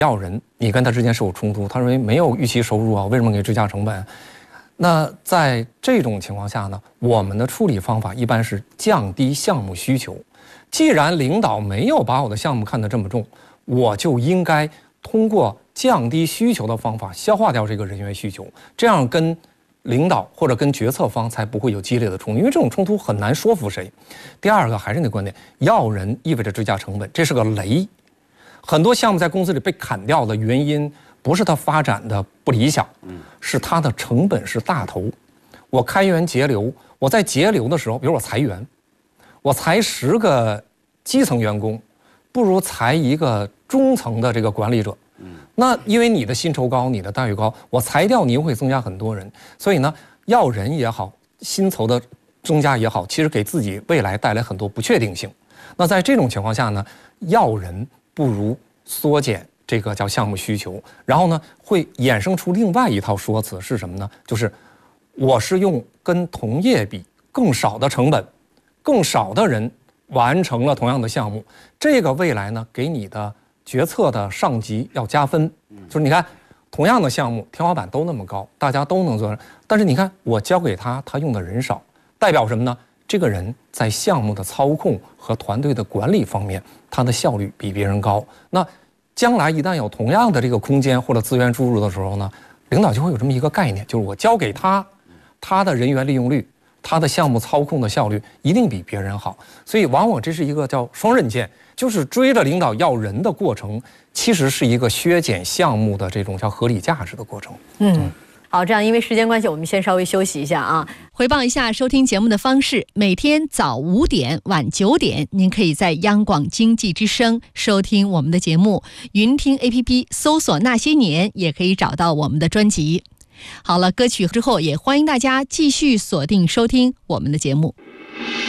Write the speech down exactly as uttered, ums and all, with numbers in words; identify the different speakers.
Speaker 1: 要人，你跟他之间是有冲突，他认为没有预期收入啊，为什么给追加成本？那在这种情况下呢，我们的处理方法一般是降低项目需求。既然领导没有把我的项目看得这么重，我就应该通过降低需求的方法消化掉这个人员需求，这样跟领导或者跟决策方才不会有激烈的冲突，因为这种冲突很难说服谁。第二个还是那观点，要人意味着追加成本，这是个雷。很多项目在公司里被砍掉的原因，不是它发展的不理想，是它的成本是大头。我开源节流，我在节流的时候，比如我裁员，我裁十个基层员工，不如裁一个中层的这个管理者。那因为你的薪酬高，你的待遇高，我裁掉你又会增加很多人，所以呢，要人也好，薪酬的增加也好，其实给自己未来带来很多不确定性。那在这种情况下呢，要人不如缩减这个叫项目需求，然后呢，会衍生出另外一套说辞是什么呢？就是我是用跟同业比更少的成本，更少的人完成了同样的项目，这个未来呢，给你的决策的上级要加分。就是你看，同样的项目天花板都那么高，大家都能做，但是你看我交给他，他用的人少，代表什么呢？这个人在项目的操控和团队的管理方面，他的效率比别人高。那将来一旦有同样的这个空间或者资源注入的时候呢，领导就会有这么一个概念，就是我交给他，他的人员利用率，他的项目操控的效率一定比别人好。所以往往这是一个叫双刃剑，就是追着领导要人的过程，其实是一个削减项目的这种叫合理价值的过程。
Speaker 2: 嗯。好，这样因为时间关系，我们先稍微休息一下啊。回报一下收听节目的方式：每天早五点、晚九点，您可以在央广经济之声收听我们的节目；云听 A P P 搜索那些年，也可以找到我们的专辑。好了，歌曲之后，也欢迎大家继续锁定收听我们的节目。